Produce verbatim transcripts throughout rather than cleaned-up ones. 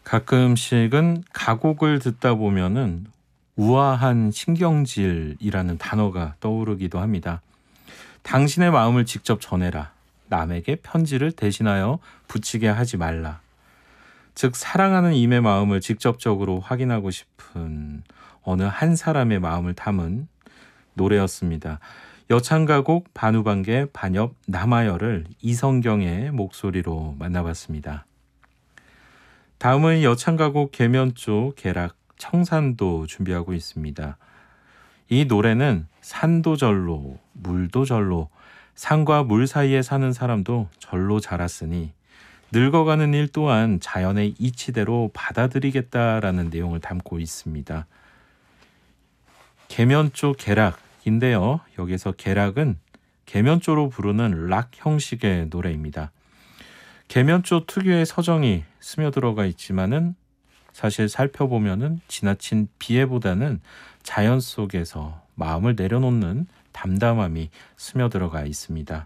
가끔씩은 가곡을 듣다 보면은 우아한 신경질이라는 단어가 떠오르기도 합니다. 당신의 마음을 직접 전해라. 남에게 편지를 대신하여 붙이게 하지 말라. 즉 사랑하는 임의 마음을 직접적으로 확인하고 싶은 어느 한 사람의 마음을 담은 노래였습니다. 여창가곡 반우반계 반엽 남아열을 이성경의 목소리로 만나봤습니다. 다음은 여창가곡 계면조 계락 청산도 준비하고 있습니다. 이 노래는 산도 절로 물도 절로 산과 물 사이에 사는 사람도 절로 자랐으니 늙어가는 일 또한 자연의 이치대로 받아들이겠다라는 내용을 담고 있습니다. 계면조 계락인데요. 여기서 계락은 계면조로 부르는 락 형식의 노래입니다. 계면조 특유의 서정이 스며들어가 있지만은 사실 살펴보면은 지나친 비애보다는 자연 속에서 마음을 내려놓는 담담함이 스며들어가 있습니다.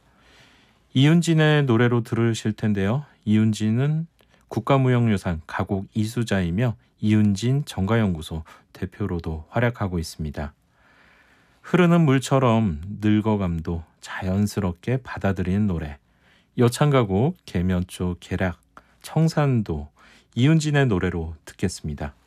이윤진의 노래로 들으실 텐데요. 이윤진은 국가무형유산 가곡 이수자이며 이윤진 정가연구소 대표로도 활약하고 있습니다. 흐르는 물처럼 늙어감도 자연스럽게 받아들이는 노래. 여창가곡 계면조 계락 청산도 이윤진의 노래로 듣겠습니다.